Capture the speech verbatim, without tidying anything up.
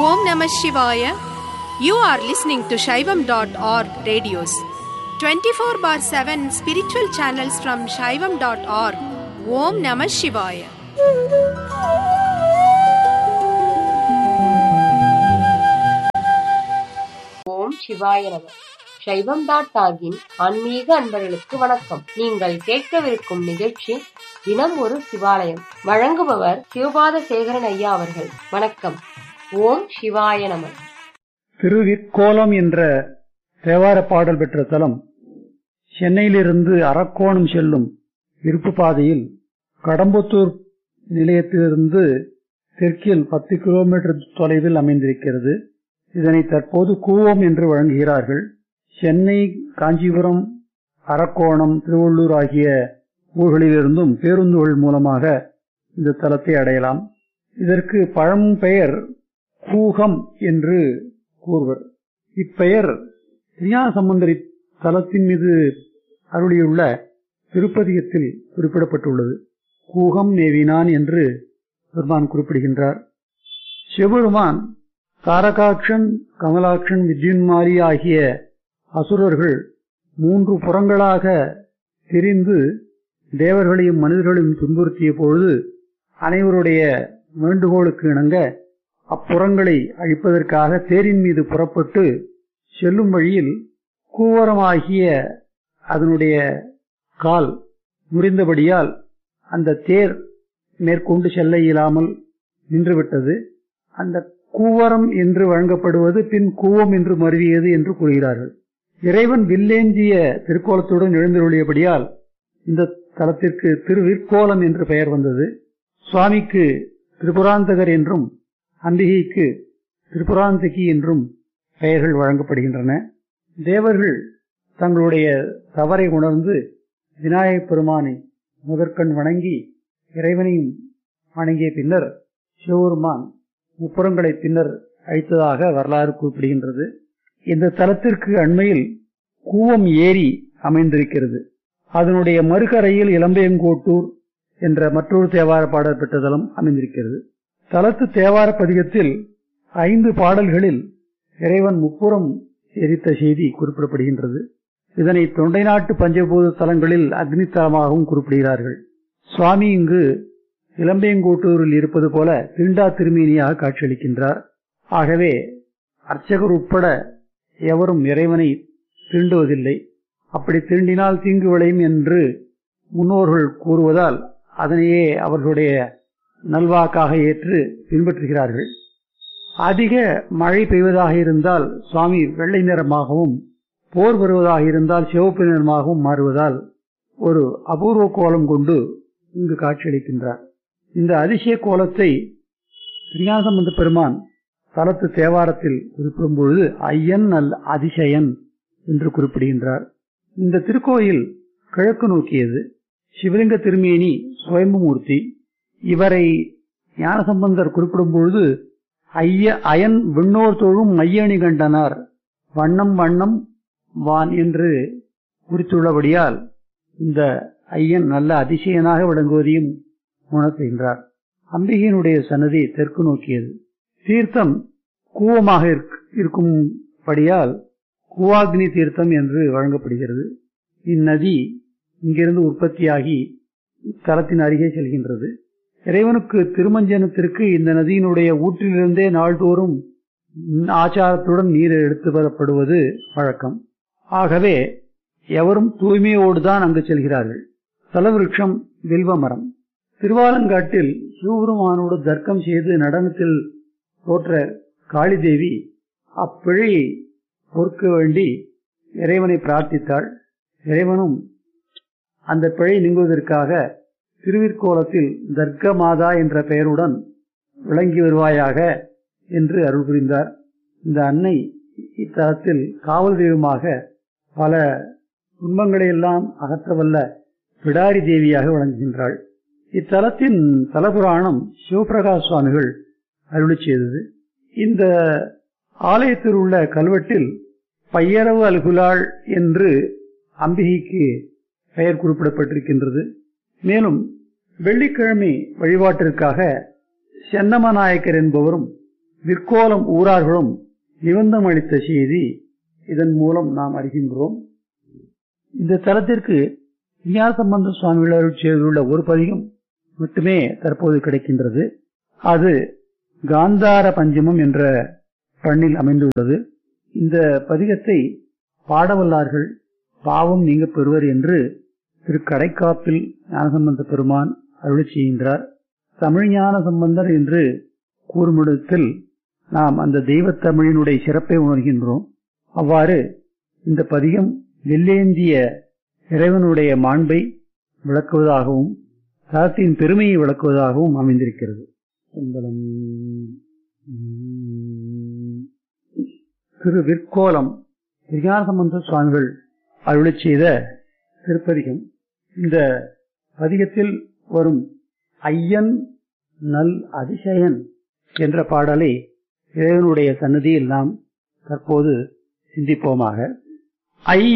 Om Namah Shivaya. You are listening to Shaivam dot org radios. twenty-four bar seven spiritual channels from Shaivam dot org. Om Namah Shivaya. ஓம் சிவாய நம. சைவம் dot ஆகின் ஆன்மீக அன்பர்களுக்கு வணக்கம். நீங்கள் கேட்கவிருக்கும் நிகழ்ச்சி தினம் ஒரு சிவாலயம். வழங்குபவர் சிவபாத சேகரன் ஐயா அவர்கள். வணக்கம். ஓம் சிவாய நம. திருவிற்கோலம் என்ற தேவார பாடல் பெற்ற தலம் சென்னையிலிருந்து அரக்கோணம் செல்லும் இருப்பு பாதையில் கடம்பத்தூர் நிலையத்திலிருந்து தெற்கில் பத்து கிலோமீட்டர் தொலைவில் அமைந்திருக்கிறது. இதனை தற்போது கூவம் என்று வழங்குகிறார்கள். சென்னை, காஞ்சிபுரம், அரக்கோணம், திருவள்ளூர் ஆகிய ஊர்களிலிருந்தும் பேருந்துகள் மூலமாக இந்த தலத்தை அடையலாம். இதற்கு பழம்பெயர் கூகம் என்று கூறுவர். இப்பெயர் திருஞான சம்பந்தரி தலத்தின் மீது அருளியுள்ள திருப்பதிகத்தில் குறிப்பிடப்பட்டுள்ளது. கூகம் மேவினான் என்று பெருமான் குறிப்பிடுகின்றார். சிவபெருமான் தாரகாட்சன், கமலாட்சன், வித்யுன்மாரி ஆகிய அசுரர்கள் மூன்று புறங்களாக திரிந்து தேவர்களையும் மனிதர்களையும் துன்புறுத்திய பொழுது அனைவருடைய வேண்டுகோளுக்கு இணங்க அப்புறங்களை அழிப்பதற்காக தேரின் மீது புறப்பட்டு செல்லும் வழியில் கூவரமாகிய அதனுடைய கால் முறிந்தபடியால் அந்த தேர் மேற்கொண்டு செல்ல இயலாமல் நின்றுவிட்டது. அந்த கூவரம் என்று வழங்கப்படுவது பின் கூவம் என்று மருவியது என்று கூறுகிறார்கள். இறைவன் வில்லேந்திய திருக்கோலத்துடன் எழுந்தருளியபடியால் இந்த தலத்திற்கு திருவிற்கோலம் என்று பெயர் வந்தது. சுவாமிக்கு திரிபுராந்தகர் என்றும் அம்பிகைக்கு திரிபுராந்தகி என்றும் பெயர்கள் வழங்கப்படுகின்றன. தேவர்கள் தங்களுடைய தவறை உணர்ந்து விநாயகப் பெருமானை முதற்கண் வணங்கி இறைவனையும் வணங்கிய பின்னர் சிவபெருமான் முப்புறங்களை பின்னர் அழித்ததாக வரலாறு குறிப்பிடுகின்றது. இந்த தலத்திற்கு அண்மையில் கூவம் ஏரி அமைந்திருக்கிறது. அதனுடைய மறுகரையில் இளம்பையங்கோட்டூர் என்ற மற்றொரு தேவார பாடல் பெற்ற தலம் அமைந்திருக்கிறது. தலத்து தேவார பதிகத்தில் ஐந்து பாடல்களில் இறைவன் முப்புறம் எரித்த செய்தி குறிப்பிடப்படுகின்றது. இதனை தொண்டை நாட்டு பஞ்சபூத தலங்களில் அக்னி தலமாகவும் குறிப்பிடுகிறார்கள். சுவாமி இங்கு இளம்பையங்கோட்டூரில் இருப்பது போல தீண்டா திருமேனியாக காட்சியளிக்கின்றார். ஆகவே அர்ச்சகர் உட்பட எவரும் இறைவனை தீண்டுவதில்லை. அப்படி தீண்டினால் தீங்கு விளையும் என்று முன்னோர்கள் கூறுவதால் அதனையே அவர்களுடைய நல்வாக்காக ஏற்று பின்பற்றுகிறார்கள். அதிக மழை பெய்வதாக இருந்தால் சுவாமி வெள்ளை நிறமாகவும், போர் வருவதாக இருந்தால் சிவப்பு நிறமாகவும் மாறுவதால் ஒரு அபூர்வ கோலம் கொண்டு இங்கு காட்சியளிக்கின்றார். இந்த அதிசய கோலத்தை திருஞானசம்பந்த பெருமான் தலத்து தேவாரத்தில் குறிப்பிடும் பொழுது ஐயன் நல் அதிசயன் என்று குறிப்பிடுகின்றார். இந்த திருக்கோயில் கிழக்கு நோக்கியது. சிவலிங்க திருமேனி சுயம்புமூர்த்தி. இவரை ஞானசம்பந்தர் குறிப்பிடும் பொழுது ஐய அயன் விண்ணோர் தொழும் மையணி கண்டனார் வண்ணம் வண்ணம் வான் என்று குறித்துள்ளபடியால் இந்த ஐயன் நல்ல அதிசயனாக விளங்குவதையும் உணர்த்துகின்றார். அம்பிகையினுடைய சன்னதி தெற்கு நோக்கியது. தீர்த்தம் கூவமாக இருக்கும்படியால் கூவாக்னி தீர்த்தம் என்று வழங்கப்படுகிறது. இந்நதி இங்கிருந்து உற்பத்தியாகி தலத்தின் அருகே செல்கின்றது. இறைவனுக்கு திருமஞ்சனத்திற்கு இந்த நதியினுடைய ஊற்றிலிருந்தே நாள்தோறும் ஆச்சாரத்துடன் நீர் எடுத்து வரப்படுவது வழக்கம். ஆகவே எவரும் தூய்மையோடுதான் அங்கு செல்கிறார்கள். தலவிருட்சம் வில்வ மரம். திருவாலங்காட்டில் சிவபெருமானோடு தர்க்கம் செய்து நடனத்தில் தோற்ற காளிதேவி அப்பிழையை பொறுக்க வேண்டி இறைவனை பிரார்த்தித்தாள். இறைவனும் அந்த பிழை நீங்குவதற்காக திருவிற்கோலத்தில் தர்க்க மாதா என்ற பெயருடன் விளங்கி வருவாயாக என்று அருள் புரிந்தார். இந்த அன்னை இத்தலத்தில் காவல் தெய்வமாக பல துன்பங்களை எல்லாம் அகற்றவல்ல பிடாரி தேவியாக விளங்குகின்றாள். இத்தலத்தின் தலபுராணம் சிவபிரகாஷ் சுவாமிகள் அருளி செய்தது. இந்த ஆலயத்தில் உள்ள கல்வெட்டில் பையரவு அல்குலாள் என்று அம்பிகைக்கு பெயர் குறிப்பிடப்பட்டிருக்கின்றது. மேலும் வெள்ளிக்கிழமை வழிபாட்டிற்காக சென்னமநாயக்கர் என்பவரும் விற்கோலம் ஊரார்களும் நிபந்தம் அளித்த செய்தி இதன் மூலம் நாம் அறிகின்றோம். இந்த தலத்திற்கு ஞானசம்பந்த சுவாமிகள் அருள் செய்துள்ள ஒரு பதிகம் மட்டுமே தற்போது கிடைக்கின்றது. அது காந்தார பஞ்சமம் என்ற பண்ணில் அமைந்துள்ளது. இந்த பதிகத்தை பாடவல்லார்கள் பாவம் நீங்க பெறுவர் என்று திரு கடைக்காப்பில் ஞானசம்பந்த பெருமான் அருளி செய்கின்றார். தமிழ் ஞான சம்பந்தர் என்று கூறுமிடத்தில் நாம் அந்த தெய்வத் தமிழினுடைய சிறப்பை உணர்கின்றோம். அவ்வாறு இந்த பதிகம் வெள்ளேந்திய இறைவனுடைய மாண்பை விளக்குவதாகவும் தலத்தின் பெருமையை விளக்குவதாகவும் அமைந்திருக்கிறது. திரு விற்கோலம் ஞானசம்பந்த சுவாமிகள் அருளி செய்த திருப்பதிகம். இந்த பதிகத்தில் வரும் ஐயன் நல் அதிசயன் என்ற பாடலை இறைவனுடைய சன்னதியில் நாம் தற்போது சிந்திப்போமாக. ஐ